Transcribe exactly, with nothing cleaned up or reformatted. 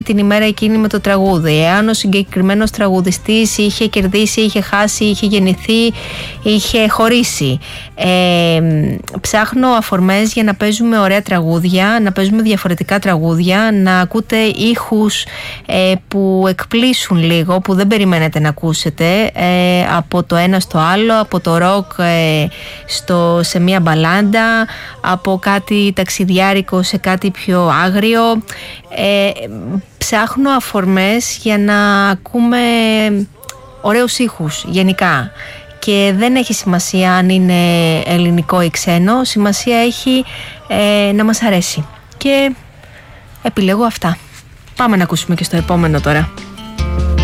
την ημέρα εκείνη με το τραγούδι, εάν ο συγκεκριμένος τραγουδιστής είχε κερδίσει, είχε χάσει, είχε γεννηθεί, είχε χωρίσει. Ε, ψάχνω αφορμές για να παίζουμε ωραία τραγούδια, να παίζουμε διαφορετικά τραγούδια, να ακούτε ήχους ε, που εκπλήσουν λίγο, που δεν περιμένετε να ακούσετε, ε, από το ένα στο άλλο, από το ροκ ε, στο, σε μια μπαλάντα, από κάτι ταξιδιάρικο σε κάτι πιο άγριο. Ε, ψάχνω αφορμές για να ακούμε ωραίους ήχους γενικά, και δεν έχει σημασία αν είναι ελληνικό ή ξένο, σημασία έχει ε, να μας αρέσει, και επιλέγω αυτά. Πάμε να ακούσουμε και στο επόμενο τώρα.